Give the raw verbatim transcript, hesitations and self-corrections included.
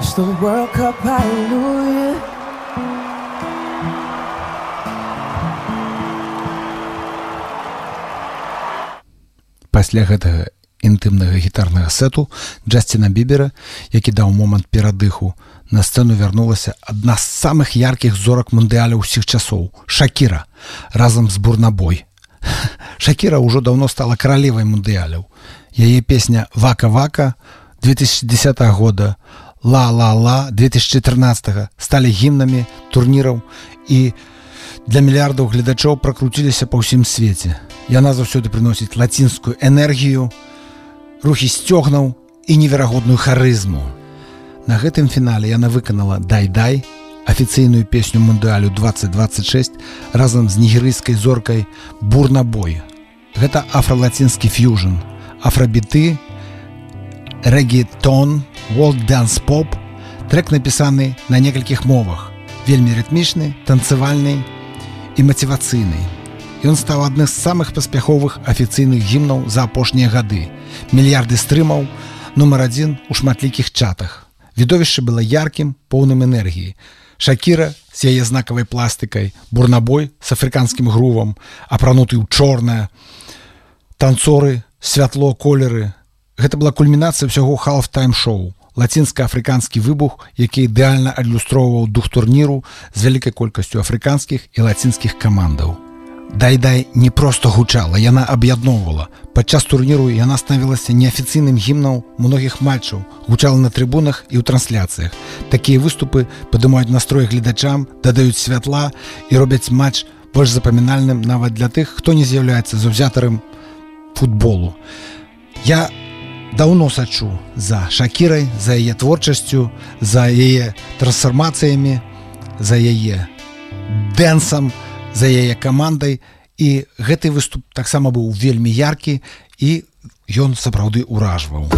watch the World Cup, hallelujah. Пасля гэтага інтымнага гітарнага сету Джасціна Бібера, які даў момант перадыху, на сцэну вярнулася адна з самых яркіх зорак мундыяля ўсіх часоў – Шакіра, разам з Бурна Бой. Шакіра ўжо даўно стала каралевай мундыяляў. Яе песня «Вака-вака» две тысячи десятого года, «Ла-ла-ла» две тысячи четырнадцатого сталі гімнамі турніраў і для мільярдаў гледачоў пракруціліся па ўсім свеце. Яна заўсёды прыносіць лацінскую энергію, рухі сцёгнаў і неверагодную харызму. На гэтым фінале яна выканала «Дай-дай», афіцыйную песню мундыалю двадцать двадцать шесть разам з нігерыйскай зоркай Бурна Бой. Гэта афралацінскі фьюжн, афрабіты, рэгетон, world dance pop. Трэк напісаны на некалькіх мовах, вельмі рытмічны, танцавальны і матывацыйны. Ён стаў адным з самых паспяховых афіцыйных гімнаў за апошнія гады. Мільярды стрымаў, нумар адзін у шматлікіх чатах. Відовішча было яркім, поўным энергіі. Шакіра з яе знакавай пластыкай, Бурна Бой з афрыканскім грувам, апрануты ў чорнае, танцоры, святло, колеры. Гэта была кульмінацыя ўсяго халф-тайм-шоу, лацінска-афрыканскі выбух, які ідэальна адлюстроўваў дух турніру з вялікай колькасцю афрыканскіх і лацінскіх камандаў. «Дай-дай» не проста гучала, яна аб'ядноўвала. Падчас турніру яна станавілася неафіцыйным гімнам многіх матчаў, гучала на трыбунах і ў трансляцыях. Такія выступы падымаюць настрой гледачам, дадаюць святла і робяць матч больш запамінальным нават для тых, хто не з'яўляецца заўзятарам футболу. Я даўно сачу за Шакірай, за яе творчасцю, за яе трансфармацыямі, за яе дэнсам, за яе камандай, і гэты выступ таксама быў вельмі яркі і ён сапраўды ўражваў.